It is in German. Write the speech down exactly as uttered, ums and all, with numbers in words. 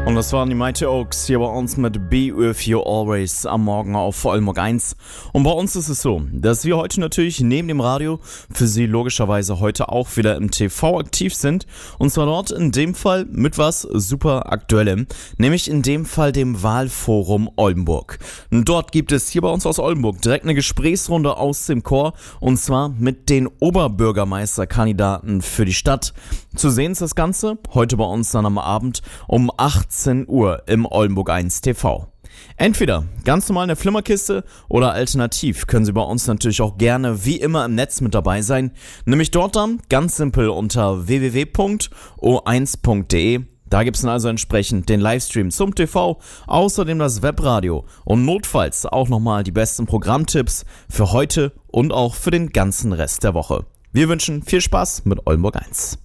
Und das waren die Mighty Oaks hier bei uns mit Be With You Always am Morgen auf Oldenburg eins. Und bei uns ist es so, dass wir heute natürlich neben dem Radio für Sie logischerweise heute auch wieder im T V aktiv sind. Und zwar dort in dem Fall mit was super Aktuellem, nämlich in dem Fall dem Wahlforum Oldenburg. Und dort gibt es hier bei uns aus Oldenburg direkt eine Gesprächsrunde aus dem Chor und zwar mit den Oberbürgermeisterkandidaten für die Stadt. Zu sehen ist das Ganze heute bei uns dann am Abend um achtzehn Uhr im Oldenburg eins T V. Entweder ganz normal in der Flimmerkiste oder alternativ können Sie bei uns natürlich auch gerne wie immer im Netz mit dabei sein. Nämlich dort dann ganz simpel unter w w w punkt o eins punkt d e. Da gibt es dann also entsprechend den Livestream zum T V, außerdem das Webradio und notfalls auch nochmal die besten Programmtipps für heute und auch für den ganzen Rest der Woche. Wir wünschen viel Spaß mit Oldenburg eins.